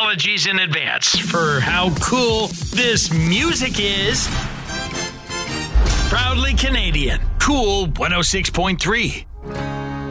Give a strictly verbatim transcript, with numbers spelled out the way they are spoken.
apologies in advance for how cool this music is. Proudly Canadian. Cool one oh six point three.